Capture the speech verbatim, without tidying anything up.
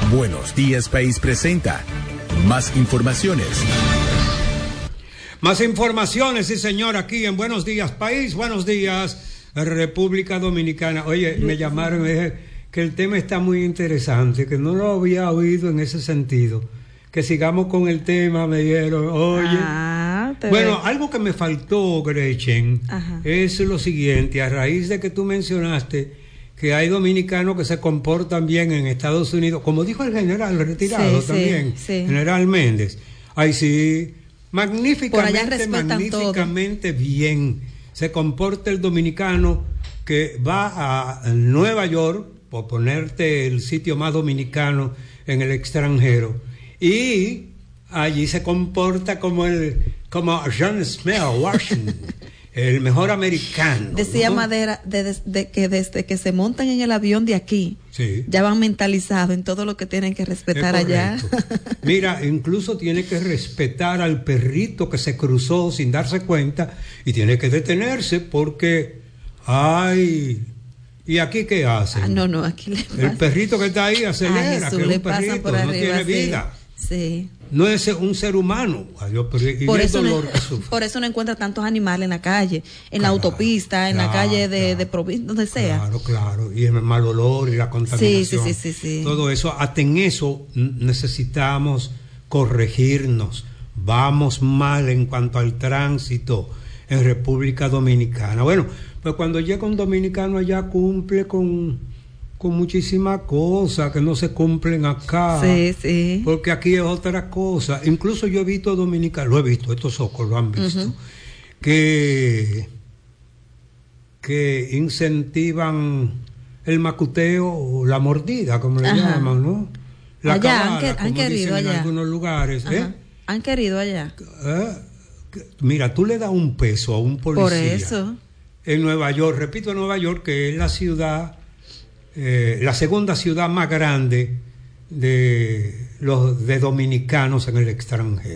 Buenos Días País presenta más informaciones. Más informaciones, sí señor, aquí en Buenos Días País, Buenos Días República Dominicana. Oye, me llamaron y me dije que el tema está muy interesante, que no lo había oído en ese sentido. Que sigamos con el tema, me dijeron, oye. Ah, bueno, ves. Algo que me faltó, Gretchen, Ajá. es lo siguiente, a raíz de que tú mencionaste que hay dominicanos que se comportan bien en Estados Unidos, como dijo el general retirado sí, también, sí, sí. General Méndez. Ay, sí, magníficamente, magníficamente todo. Bien se comporta el dominicano que va a Nueva York, por ponerte el sitio más dominicano en el extranjero, y allí se comporta como el como John Smell Washington. El mejor americano. Decía ¿no? Madera de, de, de que desde que se montan en el avión de aquí, sí. ya van mentalizados en todo lo que tienen que respetar allá. Mira, incluso tiene que respetar al perrito que se cruzó sin darse cuenta y tiene que detenerse porque, ay, ¿y aquí qué hacen? Ah, no, no, aquí le pasa. El perrito que está ahí acelera, Ay, Jesús, que es le un perrito, por no arriba, tiene sí. vida. Sí. No es un ser humano. Adiós, pero y por, el eso dolor no, que sufre. Por eso no encuentra tantos animales en la calle, en claro, la autopista, en claro, la calle de, claro, de provincia, donde sea. Claro, claro. Y el mal olor y la contaminación. Sí, sí, sí, sí, sí. Todo eso, hasta en eso necesitamos corregirnos. Vamos mal en cuanto al tránsito en República Dominicana. Bueno, pues cuando llega un dominicano allá cumple con... con muchísimas cosas que no se cumplen acá. Sí, sí. Porque aquí es otra cosa. Incluso yo he visto dominicanos, lo he visto, estos ojos lo han visto, uh-huh. que, que incentivan el macuteo o la mordida, como le Ajá. llaman, ¿no? La allá, cabala, han, que, como han querido dicen allá. en algunos lugares. ¿eh? Han querido allá. ¿Eh? Mira, tú le das un peso a un policía. Por eso. En Nueva York, repito, Nueva York, que es la ciudad... Eh, la segunda ciudad más grande de los de dominicanos en el extranjero.